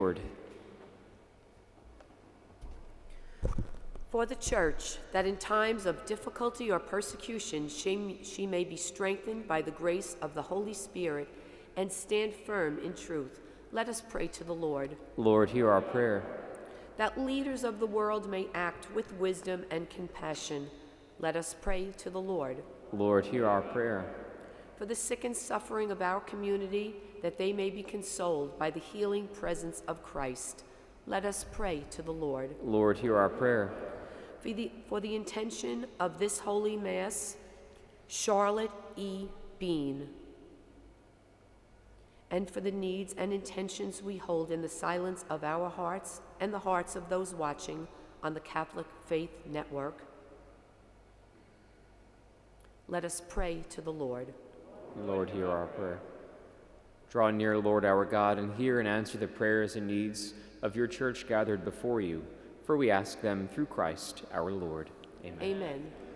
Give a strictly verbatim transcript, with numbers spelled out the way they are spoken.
Lord. For the Church, that in times of difficulty or persecution she, she may be strengthened by the grace of the Holy Spirit and stand firm in truth, let us pray to the Lord. Lord, hear our prayer. That leaders of the world may act with wisdom and compassion, let us pray to the Lord. Lord, hear our prayer. For the sick and suffering of our community, that they may be consoled by the healing presence of Christ, let us pray to the Lord. Lord, hear our prayer. For the, for the intention of this Holy Mass, Charlotte E. Bean, and for the needs and intentions we hold in the silence of our hearts and the hearts of those watching on the Catholic Faith Network, let us pray to the Lord. Lord, hear our prayer. Draw near, Lord our God, and hear and answer the prayers and needs of your church gathered before you, for we ask them through Christ our Lord. Amen. Amen.